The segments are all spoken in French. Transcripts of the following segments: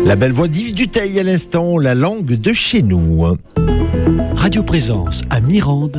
La belle voix d'Yves Duteil à l'instant, la langue de chez nous. Radio Présence à Mirande,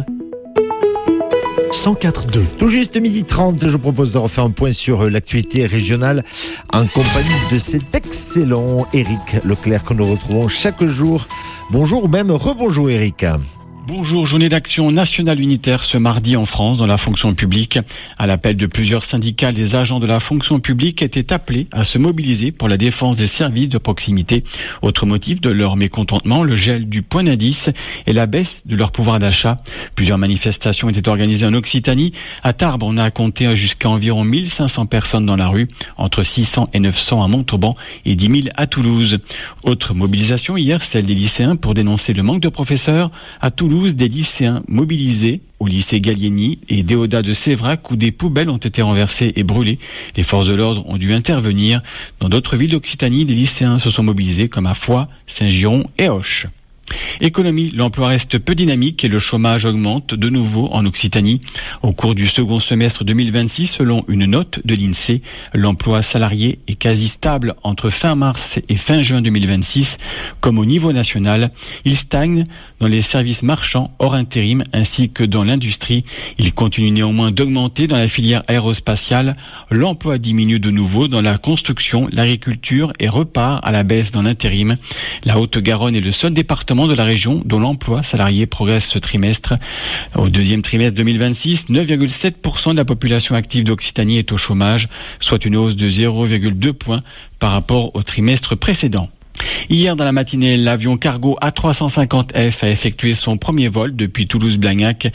104.2. Tout juste 12h30, je vous propose de refaire un point sur l'actualité régionale en compagnie de cet excellent Éric Leclerc que nous retrouvons chaque jour. Bonjour ou même rebonjour Éric. Bonjour, journée d'action nationale unitaire ce mardi en France dans la fonction publique. À l'appel de plusieurs syndicats, les agents de la fonction publique étaient appelés à se mobiliser pour la défense des services de proximité. Autre motif de leur mécontentement, le gel du point d'indice et la baisse de leur pouvoir d'achat. Plusieurs manifestations étaient organisées en Occitanie. À Tarbes, on a compté jusqu'à environ 1500 personnes dans la rue, entre 600 et 900 à Montauban et 10 000 à Toulouse. Autre mobilisation hier, celle des lycéens pour dénoncer le manque de professeurs. À Toulouse, des lycéens mobilisés au lycée Gallieni et Déodat de Sévrac où des poubelles ont été renversées et brûlées. Les forces de l'ordre ont dû intervenir. Dans d'autres villes d'Occitanie, les lycéens se sont mobilisés comme à Foix, Saint-Giron et Auch. Économie, l'emploi reste peu dynamique et le chômage augmente de nouveau en Occitanie. Au cours du second semestre 2026, selon une note de l'INSEE, l'emploi salarié est quasi stable entre fin mars et fin juin 2026. Comme au niveau national, il stagne dans les services marchands hors intérim ainsi que dans l'industrie. Il continue néanmoins d'augmenter dans la filière aérospatiale. L'emploi diminue de nouveau dans la construction, l'agriculture et repart à la baisse dans l'intérim. La Haute-Garonne est le seul département de la région dont l'emploi salarié progresse ce trimestre. Au deuxième trimestre 2026, 9,7% de la population active d'Occitanie est au chômage, soit une hausse de 0,2 points par rapport au trimestre précédent. Hier dans la matinée, l'avion cargo A350F a effectué son premier vol depuis Toulouse-Blagnac.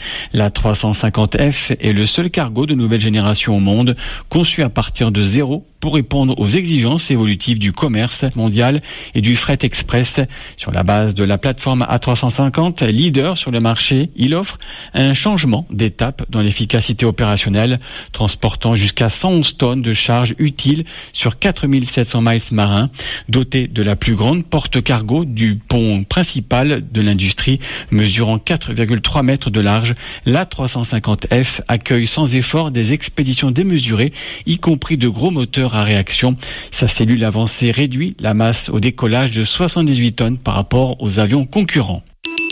L'A350F est le seul cargo de nouvelle génération au monde, conçu à partir de zéro pour répondre aux exigences évolutives du commerce mondial et du fret express. Sur la base de la plateforme A350, leader sur le marché, il offre un changement d'étape dans l'efficacité opérationnelle, transportant jusqu'à 111 tonnes de charges utiles sur 4700 miles marins, doté de la plus grande porte-cargo du pont principal de l'industrie, mesurant 4,3 mètres de large. L'A350F accueille sans effort des expéditions démesurées, y compris de gros moteurs à réaction. Sa cellule avancée réduit la masse au décollage de 78 tonnes par rapport aux avions concurrents.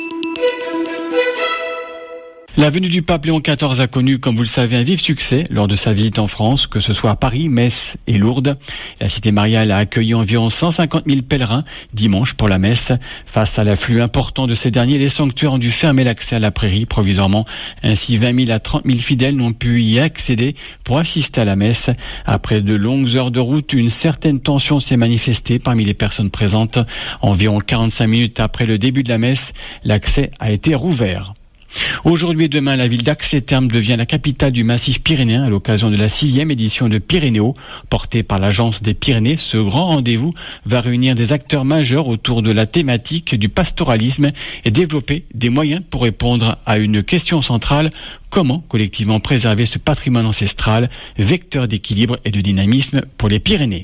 La venue du pape Léon XIV a connu, comme vous le savez, un vif succès lors de sa visite en France, que ce soit à Paris, Metz et Lourdes. La cité mariale a accueilli environ 150 000 pèlerins dimanche pour la messe. Face à l'afflux important de ces derniers, les sanctuaires ont dû fermer l'accès à la prairie provisoirement. Ainsi, 20 000 à 30 000 fidèles n'ont pu y accéder pour assister à la messe. Après de longues heures de route, une certaine tension s'est manifestée parmi les personnes présentes. Environ 45 minutes après le début de la messe, l'accès a été rouvert. Aujourd'hui et demain, la ville d'Ax-les-Thermes devient la capitale du massif pyrénéen à l'occasion de la 6e édition de Pyrénéo, portée par l'Agence des Pyrénées. Ce grand rendez-vous va réunir des acteurs majeurs autour de la thématique du pastoralisme et développer des moyens pour répondre à une question centrale: comment collectivement préserver ce patrimoine ancestral, vecteur d'équilibre et de dynamisme pour les Pyrénées.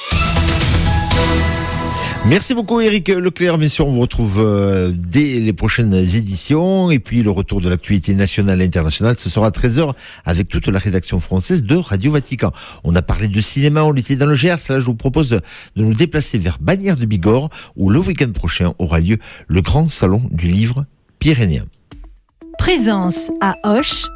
Merci beaucoup Éric Leclerc. Bien sûr, on vous retrouve dès les prochaines éditions. Et puis le retour de l'actualité nationale et internationale, ce sera à 13h avec toute la rédaction française de Radio Vatican. On a parlé de cinéma, on était dans le Gers. Là, je vous propose de nous déplacer vers Bagnères de Bigorre, où le week-end prochain aura lieu le grand salon du livre pyrénéen. Présence à Auch,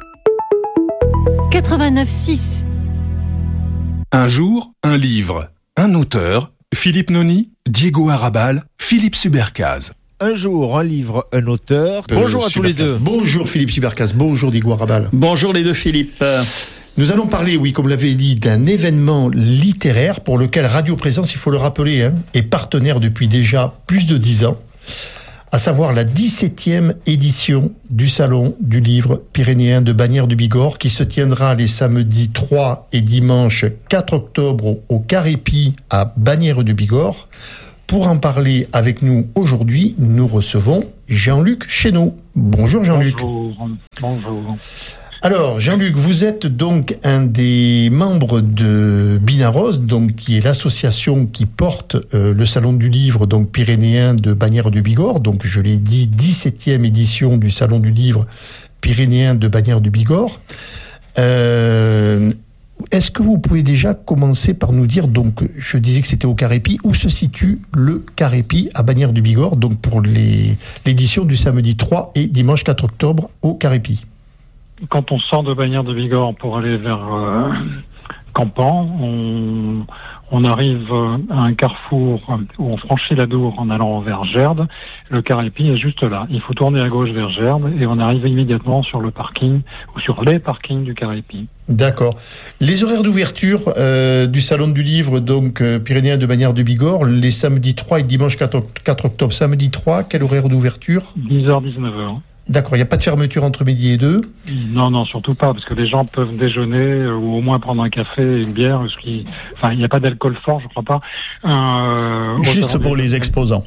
89.6. Un jour, un livre, un auteur, Philippe Noni, Diego Arrabal, Philippe Subercaz. Un jour, un livre, un auteur. Bonjour à tous les deux. Bonjour Philippe Subercaz, bonjour Diego Arrabal. Bonjour les deux Philippe. Nous allons parler, oui, comme l'avait dit, d'un événement littéraire pour lequel Radio Présence, il faut le rappeler, est partenaire depuis déjà plus de 10 ans, à savoir la 17e édition du Salon du Livre pyrénéen de Bagnères du Bigorre, qui se tiendra les samedis 3 et dimanche 4 octobre au Carépi à Bagnères du Bigorre. Pour en parler avec nous aujourd'hui, nous recevons Jean-Luc Chénaud. Bonjour Jean-Luc. Bonjour. Alors, Jean-Luc, vous êtes donc un des membres de Binaros, donc qui est l'association qui porte le Salon du Livre donc pyrénéen de Bagnères du Bigorre. Donc, je l'ai dit, 17e édition du Salon du Livre pyrénéen de Bagnères du Bigorre. Est-ce que vous pouvez déjà commencer par nous dire, donc je disais que c'était au Carépi, où se situe le Carépi à Bagnères-du-Bigorre, donc pour l'édition du samedi 3 et dimanche 4 octobre au Carépi? Quand on sort de Bagnères-de-Bigorre pour aller vers Campan, on arrive à un carrefour où on franchit la Dour en allant vers Gerde. Le Carépi est juste là. Il faut tourner à gauche vers Gerde et on arrive immédiatement sur le parking ou sur les parkings du Carépi. D'accord. Les horaires d'ouverture du Salon du Livre, donc pyrénéen de Bagnères-du-Bigorre, les samedis 3 et dimanche 4 octobre. Samedi 3, quel horaire d'ouverture? 10h, 19h. D'accord, il n'y a pas de fermeture entre midi et 2? Non, surtout pas, parce que les gens peuvent déjeuner ou au moins prendre un café et une bière. Il n'y a pas d'alcool fort, je crois pas. Juste pour les exposants.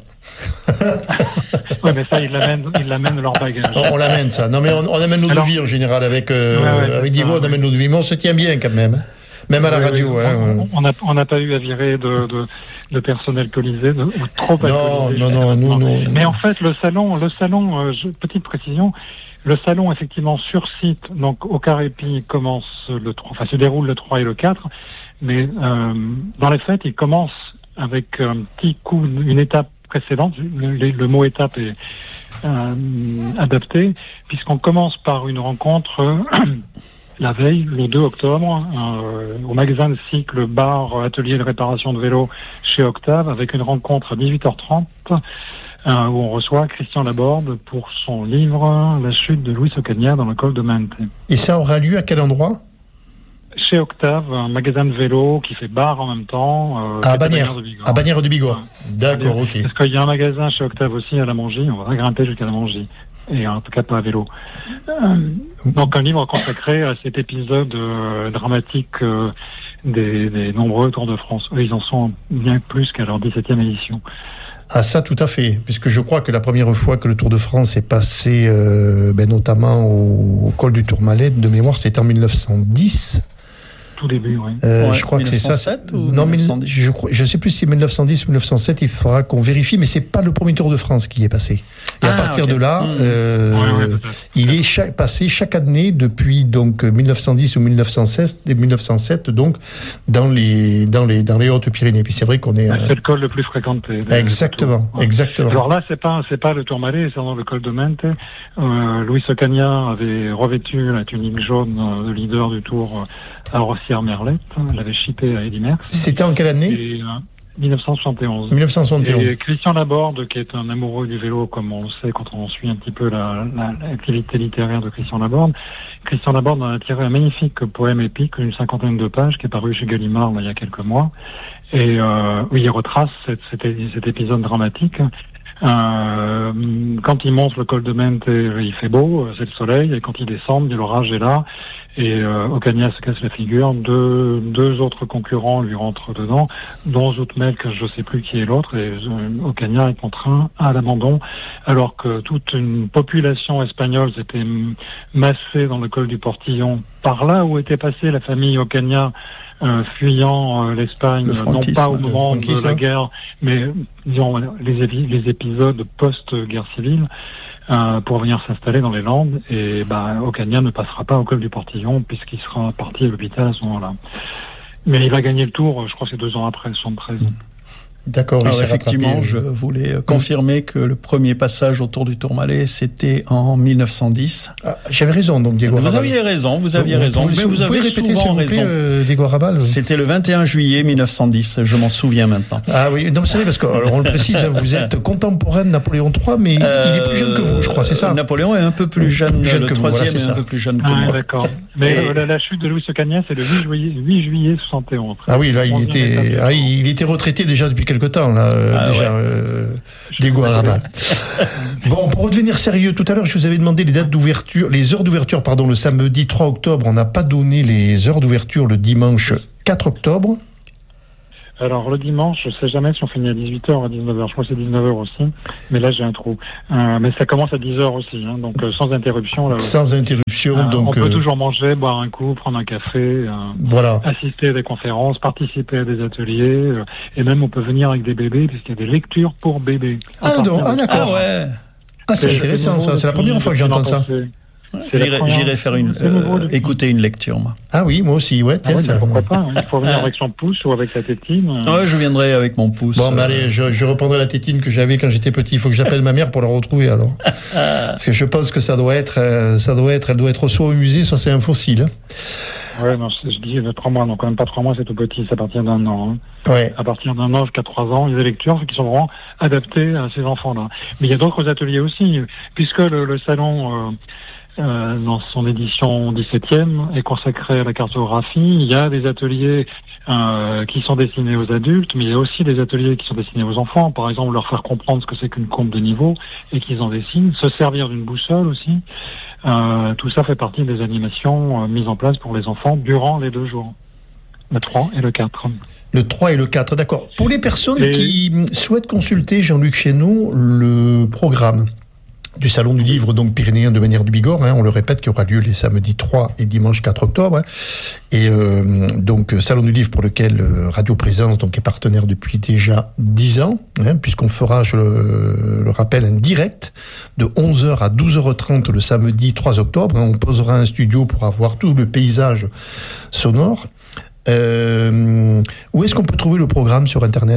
Oui, mais ça, ils l'amènent leur bagage. On l'amène, ça. Non, mais on amène notre vie en général. Avec Diego, on amène notre vie. Mais on se tient bien quand même. Même à la radio. On n'a pas eu à virer de personnes alcoolisées, ou trop alcoolisées. Non. Mais en fait, le salon, petite précision, le salon, effectivement, sur site, donc au Carépi, commence se déroule le 3 et le 4, mais dans les fêtes, il commence avec un petit coup, une étape précédente. Le mot étape est adapté, puisqu'on commence par une rencontre la veille, le 2 octobre, au magasin de cycle, bar, atelier de réparation de vélo chez Octave, avec une rencontre à 18h30, où on reçoit Christian Laborde pour son livre « La chute de Luis Ocaña dans le col de Mente ». Et ça aura lieu à quel endroit? Chez Octave, un magasin de vélo qui fait bar en même temps. À Bagnères-du-Bigorre. D'accord, ok. Parce qu'il y a un magasin chez Octave aussi à la Mongie, on va grimper jusqu'à la Mongie. Et en tout cas pas à vélo. Donc un livre consacré à cet épisode dramatique des nombreux Tours de France. Eux, ils en sont bien plus qu'à leur 17e édition. Ah ça, tout à fait. Puisque je crois que la première fois que le Tour de France est passé, notamment au col du Tourmalet, de mémoire, c'était en 1910. Tout début, oui. Je crois que c'est ça. Non, mais je sais plus si 1910 ou 1907, il faudra qu'on vérifie, mais c'est pas le premier Tour de France qui est passé. Et à partir de là, il est passé chaque année depuis donc 1910 ou 1907, donc dans les Hautes-Pyrénées. Puis c'est vrai qu'on est. C'est le col le plus fréquenté. Exactement. Alors là, c'est pas le Tourmalet, c'est dans le col de Mente. Luis Ocaña avait revêtu la tunique jaune de leader du Tour à Rossière-Merlette, l'avait chippé à Eddy Merckx. C'était en quelle année? 1971. 1971. Et Christian Laborde, qui est un amoureux du vélo, comme on le sait quand on suit un petit peu l'activité littéraire de Christian Laborde. Christian Laborde a tiré un magnifique poème épique, une 50aine de pages, qui est paru chez Gallimard il y a quelques mois, et où il retrace cet épisode dramatique. Quand il monte le col de Mente, il fait beau, c'est le soleil, et quand il descend, l'orage est là, et Ocaña se casse la figure, deux autres concurrents lui rentrent dedans, dont Zoutmelk, je sais plus qui est l'autre, et Ocaña est contraint à l'abandon, alors que toute une population espagnole s'était massée dans le col du Portillon, par là où était passée la famille Ocaña, fuyant l'Espagne, non pas au moment de la guerre, mais disons les épisodes post-guerre civile, pour venir s'installer dans les Landes. Et Ocaña ne passera pas au col du Portillon puisqu'il sera parti à l'hôpital à ce moment-là. Mais il a gagné le Tour, je crois que c'est 2 ans après, 73. D'accord. Alors effectivement, je voulais confirmer que le premier passage au Tour du Tourmalet, c'était en 1910. J'avais raison, donc Diego Arrabal. Vous aviez raison, mais vous avez souvent raison. Diego Arrabal. C'était le 21 juillet 1910, je m'en souviens maintenant. Ah oui, non, c'est vrai, parce qu'on le précise, vous êtes contemporain de Napoléon III, mais il est plus jeune que vous, je crois, c'est ça? Napoléon est un peu plus jeune, le troisième est un peu plus jeune que moi. D'accord. Mais la chute de Luis Ocaña, c'est le 8 juillet 71. Ah oui, là, il était retraité déjà depuis quelque temps, là, Diego Arrabal. Bon, pour redevenir sérieux, tout à l'heure, je vous avais demandé les heures d'ouverture, le samedi 3 octobre. On n'a pas donné les heures d'ouverture le dimanche 4 octobre. Alors, le dimanche, je ne sais jamais si on finit à 18h ou à 19h. Je crois que c'est 19h aussi. Mais là, j'ai un trou. Mais ça commence à 10h aussi. Donc, sans interruption. Là, sans interruption. Donc, on peut toujours manger, boire un coup, prendre un café, assister à des conférences, participer à des ateliers. Et même, on peut venir avec des bébés, puisqu'il y a des lectures pour bébés. D'accord. Ah ouais. C'est intéressant, ça. C'est la première fois que j'entends ça. J'irai faire écouter une lecture, moi. Ah oui, moi aussi, ouais. Pourquoi pas, hein. Il faut venir avec son pouce ou avec la tétine. Ouais, je viendrai avec mon pouce. Bon, mais allez, je reprendrai la tétine que j'avais quand j'étais petit. Il faut que j'appelle ma mère pour la retrouver, alors. Parce que je pense que elle doit être soit au musée, soit c'est un fossile. Hein. Ouais, non, je dis 3 mois, donc quand même pas 3 mois, c'est tout petit, c'est à partir d'1 an. Hein. Ouais. À partir d'1 an jusqu'à 3 ans, il y a des lectures qui sont vraiment adaptées à ces enfants-là. Mais il y a d'autres ateliers aussi, puisque le salon, dans son édition 17e, est consacré à la cartographie. Il y a des ateliers qui sont destinés aux adultes, mais il y a aussi des ateliers qui sont destinés aux enfants. Par exemple, leur faire comprendre ce que c'est qu'une courbe de niveau et qu'ils en dessinent. Se servir d'une boussole aussi. Tout ça fait partie des animations mises en place pour les enfants durant les 2 jours, le 3 et le 4. Le 3 et le 4, d'accord. Pour les personnes qui souhaitent consulter, Jean-Luc Chesneau, le programme du Salon du Livre, donc Pyrénéen de Bagnères du Bigorre, hein, on le répète, qui aura lieu les samedis 3 et dimanche 4 octobre. Hein, et donc, Salon du Livre pour lequel Radio Présence donc, est partenaire depuis déjà 10 ans, hein, puisqu'on fera, je le rappelle, un direct de 11h à 12h30 le samedi 3 octobre. Hein, on posera un studio pour avoir tout le paysage sonore. Où est-ce qu'on peut trouver le programme sur Internet ?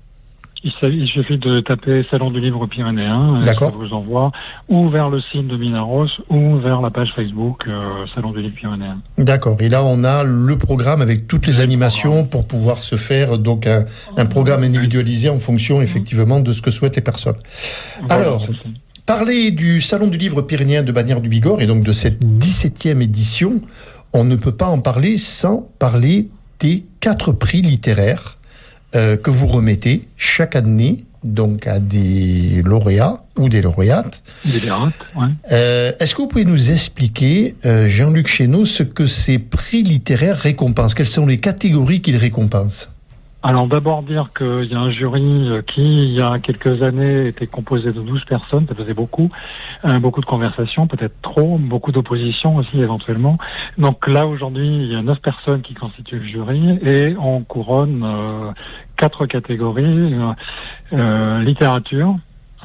Il suffit de taper Salon du Livre Pyrénéen, d'accord. Ça vous envoie ou vers le site de Minaros ou vers la page Facebook Salon du Livre Pyrénéen. D'accord, et là on a le programme avec toutes les animations pour pouvoir se faire donc un programme individualisé en fonction effectivement de ce que souhaitent les personnes. Alors, parler du Salon du Livre Pyrénéen de Bagnères du Bigorre et donc de cette 17e édition, on ne peut pas en parler sans parler des 4 prix littéraires que vous remettez chaque année donc à des lauréats ou des lauréates. Des lauréates, ouais. Est-ce que vous pouvez nous expliquer, Jean-Luc Chesneau, ce que ces prix littéraires récompensent ? Quelles sont les catégories qu'ils récompensent ? Alors d'abord dire qu'il y a un jury qui, il y a quelques années, était composé de 12 personnes, ça faisait beaucoup de conversations, peut-être trop, beaucoup d'opposition aussi éventuellement. Donc là aujourd'hui, il y a 9 personnes qui constituent le jury et on couronne 4 catégories, littérature,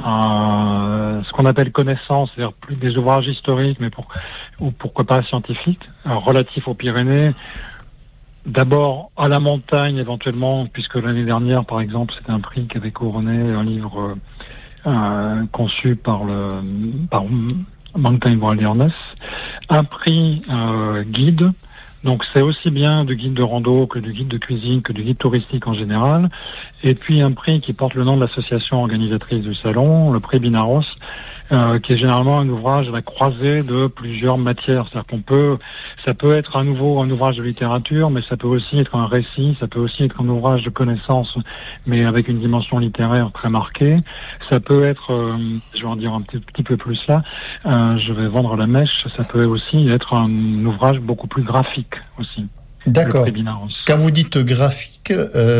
ce qu'on appelle connaissance, c'est-à-dire plus des ouvrages historiques, mais pourquoi pas scientifiques, relatifs aux Pyrénées. D'abord à la montagne éventuellement, puisque l'année dernière, par exemple, c'était un prix qui avait couronné un livre conçu par Mountain Wilderness, un prix guide. Donc c'est aussi bien du guide de rando que du guide de cuisine, que du guide touristique en général. Et puis un prix qui porte le nom de l'association organisatrice du salon, le prix Binaros, qui est généralement un ouvrage à la croisée de plusieurs matières. C'est-à-dire ça peut être un ouvrage de littérature, mais ça peut aussi être un récit, ça peut aussi être un ouvrage de connaissance, mais avec une dimension littéraire très marquée. Ça peut être, je vais en dire un petit peu plus là, je vais vendre la mèche, ça peut aussi être un ouvrage beaucoup plus graphique aussi. D'accord. Quand vous dites graphique,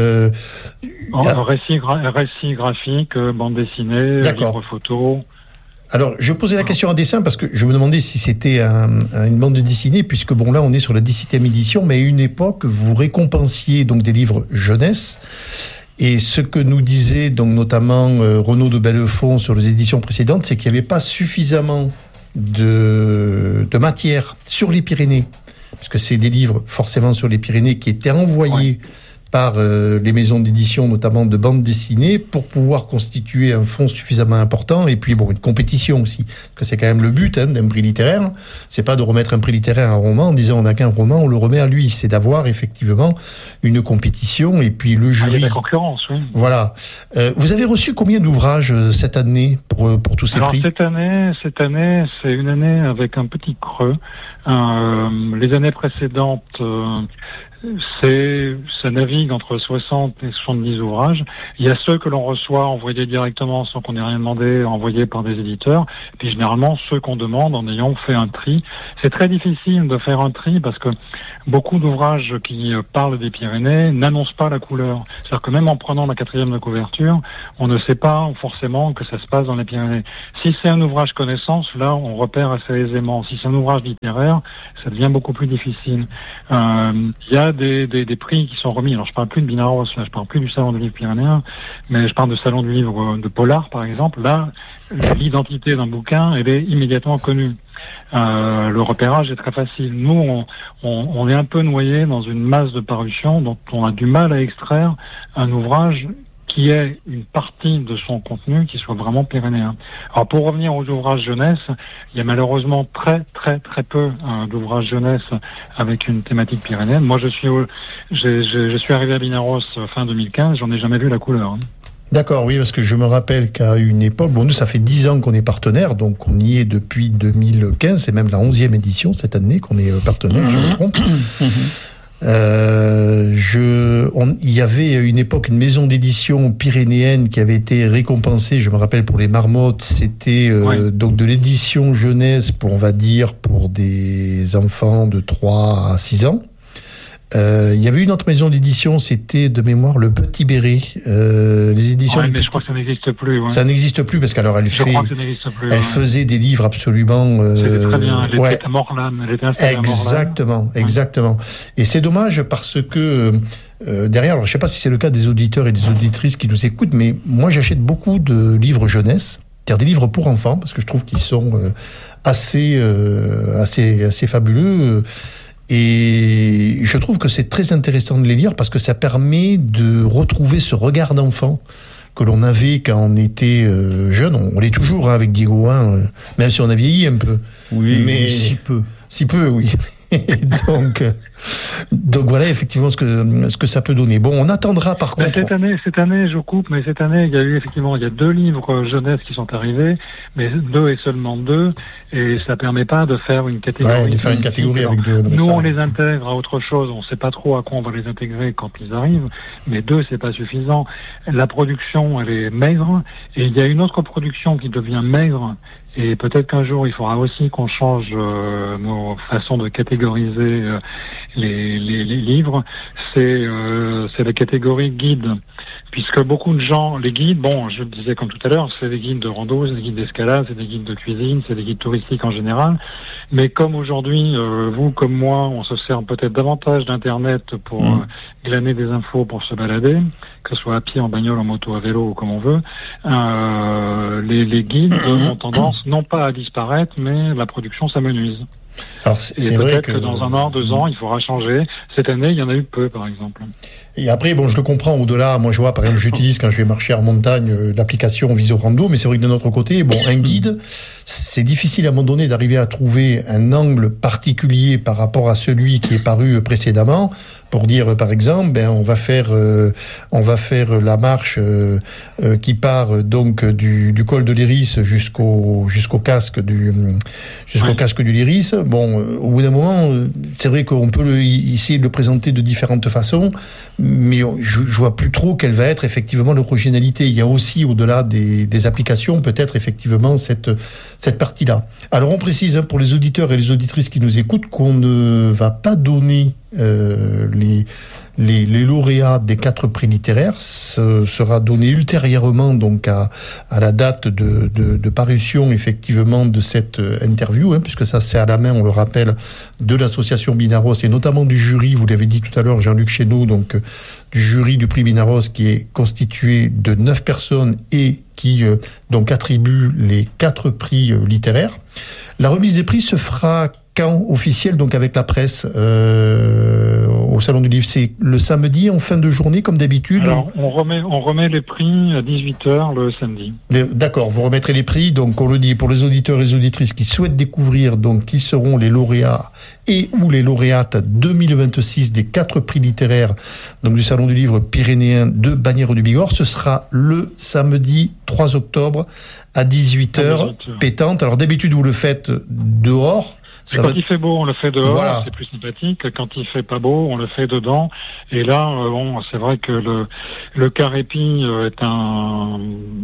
récit graphique, bande dessinée, livre photo. Alors, je posais la question en dessin parce que je me demandais si c'était une bande dessinée, puisque bon, là, on est sur la 17e édition, mais à une époque, vous récompensiez donc des livres jeunesse. Et ce que nous disait donc notamment Renaud de Bellefond sur les éditions précédentes, c'est qu'il n'y avait pas suffisamment de matière sur les Pyrénées, parce que c'est des livres forcément sur les Pyrénées qui étaient envoyés par les maisons d'édition, notamment de bandes dessinées, pour pouvoir constituer un fonds suffisamment important, et puis bon, une compétition aussi, parce que c'est quand même le but d'un prix littéraire, c'est pas de remettre un prix littéraire à un roman en disant on n'a qu'un roman, on le remet à lui, c'est d'avoir effectivement une compétition, et puis le jury... Il y a de la concurrence, oui. Voilà. Vous avez reçu combien d'ouvrages cette année pour tous ces prix ? Cette année, c'est une année avec un petit creux. Les années précédentes... ça navigue entre 60 et 70 ouvrages. Il y a ceux que l'on reçoit envoyés directement sans qu'on ait rien demandé, envoyés par des éditeurs. Et puis généralement ceux qu'on demande en ayant fait un tri. C'est très difficile de faire un tri parce que beaucoup d'ouvrages qui parlent des Pyrénées n'annoncent pas la couleur. C'est-à-dire que même en prenant la 4e de couverture, on ne sait pas forcément que ça se passe dans les Pyrénées. Si c'est un ouvrage connaissance, là on repère assez aisément. Si c'est un ouvrage littéraire, ça devient beaucoup plus difficile. Il y a des prix qui sont remis. Alors je parle plus de Binaros, là, je parle plus du Salon du Livre Pyrénéen, mais je parle du Salon du Livre de Polar, par exemple. Là, l'identité d'un bouquin, elle est immédiatement connue. le repérage est très facile. Nous, on est un peu noyé dans une masse de parutions dont on a du mal à extraire un ouvrage qui ait une partie de son contenu qui soit vraiment pyrénéen. Alors pour revenir aux ouvrages jeunesse, il y a malheureusement très peu d'ouvrages jeunesse avec une thématique pyrénéenne. Moi je suis arrivé à Binaros fin 2015, j'en ai jamais vu la couleur. D'accord, oui, parce que je me rappelle qu'à une époque, nous ça fait 10 ans qu'on est partenaire, donc on y est depuis 2015, c'est même la 11e édition cette année qu'on est partenaire, je me trompe. Il y avait à une époque une maison d'édition pyrénéenne qui avait été récompensée, je me rappelle pour les marmottes, c'était donc de l'édition jeunesse pour, on va dire, pour des enfants de 3 à 6 ans. Il y avait une autre maison d'édition, c'était de mémoire le Petit Béret. Les éditions. Ouais, mais je crois que ça n'existe plus. Ouais. Ça n'existe plus parce qu'alors elle faisait des livres absolument. C'était très bien. Elle était à Morlames. Elle était installée à Morlames. Exactement. Et c'est dommage parce que derrière, alors je sais pas si c'est le cas des auditeurs et des auditrices qui nous écoutent, mais moi j'achète beaucoup de livres jeunesse, c'est-à-dire des livres pour enfants, parce que je trouve qu'ils sont assez fabuleux. Et je trouve que c'est très intéressant de les lire parce que ça permet de retrouver ce regard d'enfant que l'on avait quand on était jeune. On l'est toujours avec Diego, même si on a vieilli un peu. Oui, mais si peu. Si peu, oui. Donc voilà effectivement ce que ça peut donner. Bon, on attendra par contre. Cette année, je coupe, mais cette année, il y a 2 livres jeunesse qui sont arrivés, mais 2 et seulement 2, et ça permet pas de faire une catégorie. Ouais, de faire une catégorie avec 2. Nous, on les intègre à autre chose. On sait pas trop à quoi on va les intégrer quand ils arrivent, mais 2, c'est pas suffisant. La production, elle est maigre, et il y a une autre production qui devient maigre. Et peut-être qu'un jour, il faudra aussi qu'on change nos façons de catégoriser les livres. C'est la catégorie guide. Puisque beaucoup de gens, les guides, bon, je le disais comme tout à l'heure, c'est des guides de rando, c'est des guides d'escalade, c'est des guides de cuisine, c'est des guides touristiques en général. Mais comme aujourd'hui, vous comme moi, on se sert peut-être davantage d'Internet pour glaner des infos pour se balader, que ce soit à pied, en bagnole, en moto, à vélo ou comme on veut, les guides ont tendance non pas à disparaître, mais la production s'amenuise. Alors c'est vrai que dans 1 an, 2 ans, il faudra changer. Cette année, il y en a eu peu, par exemple. Et après, bon, je le comprends au-delà. Moi, je vois, par exemple, j'utilise quand je vais marcher en montagne l'application Visorando, mais c'est vrai que d'un autre côté, bon, un guide, c'est difficile à un moment donné d'arriver à trouver un angle particulier par rapport à celui qui est paru précédemment pour dire, par exemple, on va faire la marche qui part donc du col de l'Iris jusqu'au casque du l'Iris. Bon, au bout d'un moment, c'est vrai qu'on peut essayer de le présenter de différentes façons, mais je vois plus trop quelle va être effectivement l'originalité. Il y a aussi, au-delà des applications, peut-être effectivement cette partie-là. Alors on précise pour les auditeurs et les auditrices qui nous écoutent qu'on ne va pas donner les lauréats des 4 prix littéraires. Ce sera donné ultérieurement donc à la date de parution effectivement de cette interview, puisque ça c'est à la main, on le rappelle, de l'association Binaros et notamment du jury, vous l'avez dit tout à l'heure Jean-Luc Chénaud, donc du jury du prix Binaros qui est constitué de 9 personnes et qui donc attribue les 4 prix littéraires. La remise des prix se fera quand officiel, donc avec la presse au Salon du Livre. C'est le samedi en fin de journée comme d'habitude. Alors on remet les prix à 18h le samedi. D'accord, vous remettrez les prix, donc on le dit pour les auditeurs et les auditrices qui souhaitent découvrir donc qui seront les lauréats et ou les lauréates 2026 des 4 prix littéraires donc du Salon du Livre pyrénéen de Bagnères-du-Bigorre. Ce sera le samedi 3 octobre à 18h pétante. Alors d'habitude vous le faites dehors. Quand il fait beau, on le fait dehors, voilà. C'est plus sympathique. Quand il fait pas beau, on le fait dedans. Et là, c'est vrai que le Carépi est un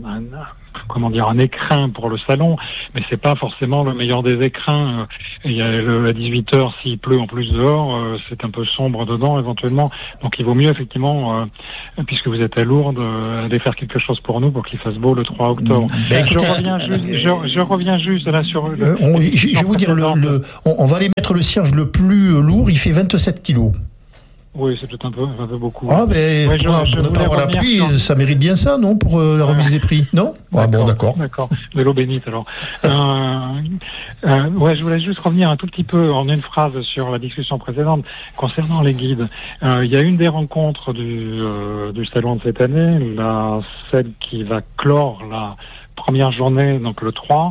écrin pour le salon, mais c'est pas forcément le meilleur des écrins. Il y a à 18h, s'il pleut en plus dehors, c'est un peu sombre dedans éventuellement. Donc il vaut mieux effectivement, puisque vous êtes à Lourdes, aller faire quelque chose pour nous pour qu'il fasse beau le 3 octobre. Je reviens juste là sur je vais vous dire, on va aller mettre le cierge le plus lourd, il fait 27 kilos. Oui, c'est peut-être un peu beaucoup. Ah, mais Ouais, pour ne pas avoir la pluie, ça mérite bien ça, non, pour la remise des prix, non? Ah bon, d'accord. D'accord, de l'eau bénite alors. Je voulais juste revenir un tout petit peu en une phrase sur la discussion précédente concernant les guides. Il y a une des rencontres du salon de cette année, celle qui va clore la première journée, donc le 3,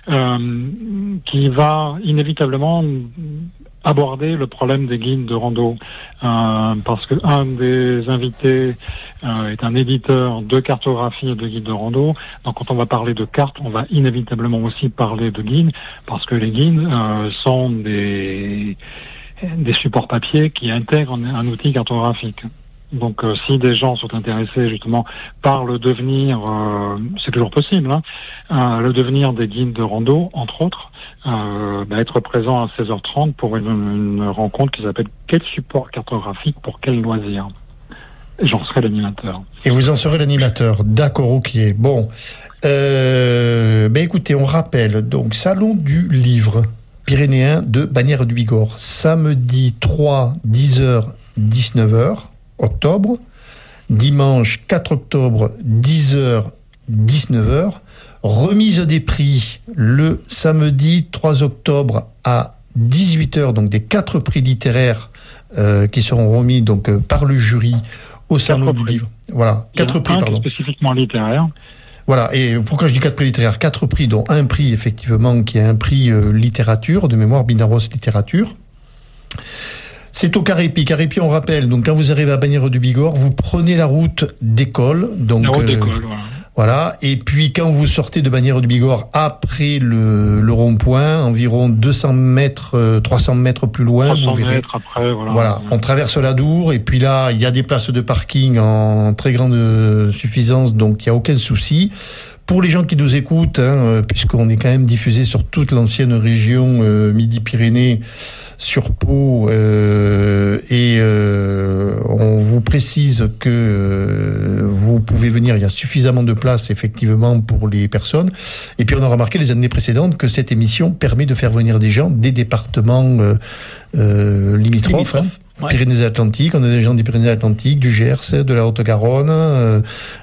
qui va inévitablement aborder le problème des guides de rando, parce que un des invités est un éditeur de cartographie et de guides de rando. Donc quand on va parler de cartes, on va inévitablement aussi parler de guides, parce que les guides sont des supports papier qui intègrent un outil cartographique. Donc si des gens sont intéressés justement par le devenir, c'est toujours possible, le devenir des guides de rando, entre autres, être présent à 16h30 pour une rencontre qui s'appelle « Quel support cartographique pour quel loisir ?» J'en serai l'animateur. Et vous en serez l'animateur, d'accord, ok. Bon, écoutez, on rappelle, donc, Salon du Livre Pyrénéen de Bagnères-du-Bigorre, samedi 3, 10h, 19h, octobre, dimanche 4 octobre, 10h, 19h, remise des prix le samedi 3 octobre à 18h, donc des 4 prix littéraires qui seront remis donc par le jury au Salon du Livre. Voilà, 4 prix, pardon. Spécifiquement littéraire. Voilà, et pourquoi je dis 4 prix littéraires? 4 prix, dont un prix, effectivement, qui est un prix littérature, de mémoire Binaros Littérature. C'est au Carépi. Carépi, on rappelle, donc quand vous arrivez à Bagnères-du-Bigorre, vous prenez la route d'école. Donc, la route d'école, voilà. Voilà, et puis quand vous sortez de Bagnères-du-Bigorre, après le rond-point, environ 200 mètres, 300 mètres plus loin, vous verrez. Mètres après, voilà, on traverse la Dour, et puis là, il y a des places de parking en très grande suffisance, donc il n'y a aucun souci. Pour les gens qui nous écoutent, puisqu'on est quand même diffusé sur toute l'ancienne région Midi-Pyrénées, sur Pau, on vous précise que vous pouvez venir, il y a suffisamment de place effectivement pour les personnes. Et puis on a remarqué les années précédentes que cette émission permet de faire venir des gens des départements limitrophes. Ouais. Pyrénées-Atlantiques, on a des gens des Pyrénées-Atlantiques, du Gers, de la Haute-Garonne,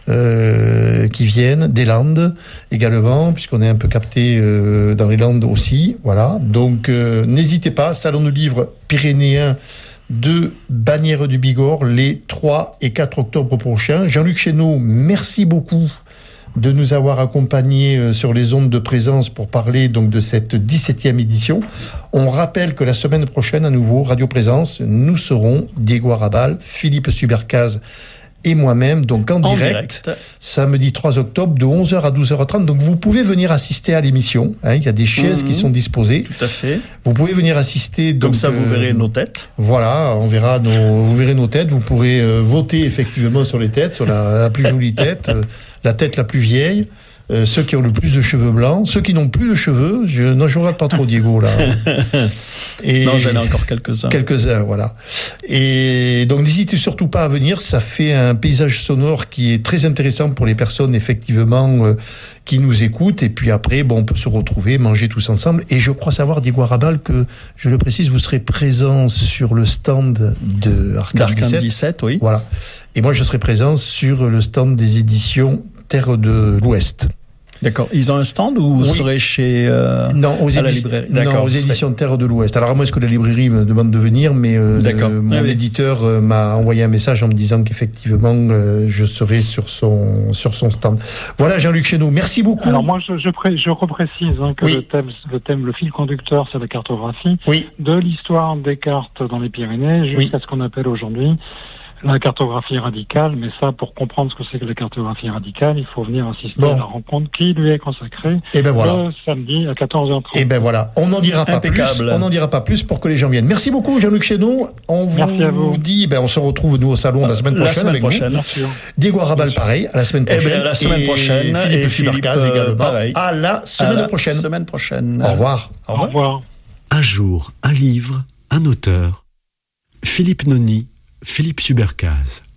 qui viennent, des Landes également, puisqu'on est un peu capté dans les Landes aussi. Voilà. Donc n'hésitez pas, Salon du Livre Pyrénéen de Bagnères-du-Bigorre, les 3 et 4 octobre prochains. Jean-Luc Chénaud, merci beaucoup de nous avoir accompagnés sur les ondes de présence pour parler donc de cette 17e édition. On rappelle que la semaine prochaine, à nouveau, Radio Présence, nous serons Diego Arrabal, Philippe Subercaz et moi-même, donc en direct, samedi 3 octobre, de 11h à 12h30. Donc vous pouvez venir assister à l'émission. Il y a des chaises qui sont disposées. Tout à fait. Vous pouvez venir assister. Donc, comme ça, vous verrez nos têtes. Voilà, vous verrez nos têtes. Vous pourrez voter effectivement sur les têtes, sur la plus jolie tête, la tête la plus vieille. Ceux qui ont le plus de cheveux blancs, ceux qui n'ont plus de cheveux, je regarde pas trop Diego là. Et non, j'en ai encore quelques-uns. Quelques-uns, voilà. Et donc n'hésitez surtout pas à venir, ça fait un paysage sonore qui est très intéressant pour les personnes effectivement qui nous écoutent. Et puis après, on peut se retrouver, manger tous ensemble. Et je crois savoir, Diego Arrabal, que, je le précise, vous serez présent sur le stand de Arcane 17, oui. Voilà. Et moi, je serai présent sur le stand des éditions Terre de l'Ouest. D'accord. Ils ont un stand ou vous serez chez non, à la librairie? Non, aux éditions Terre de l'Ouest. Alors à moins que la librairie me demande de venir, mais mon éditeur m'a envoyé un message en me disant qu'effectivement je serai sur son stand. Voilà, Jean-Luc Chénaud, merci beaucoup. Alors moi je reprécise que le thème, le fil conducteur, c'est la cartographie de l'histoire des cartes dans les Pyrénées jusqu'à ce qu'on appelle aujourd'hui la cartographie radicale, mais ça, pour comprendre ce que c'est que la cartographie radicale, il faut venir assister à la rencontre qui lui est consacrée le samedi à 14h30. Et ben voilà, on n'en dira pas plus. On n'en dira pas plus pour que les gens viennent. Merci beaucoup, Jean-Luc Chénaud. On vous dit, on se retrouve nous au salon la semaine prochaine avec vous. Diego Arrabal, pareil, à la semaine prochaine. La semaine prochaine. Et Philippe également. Pareil. À la semaine prochaine. Au revoir. Au revoir. Un jour, un livre, un auteur. Philippe Noni, Philippe Subercaz.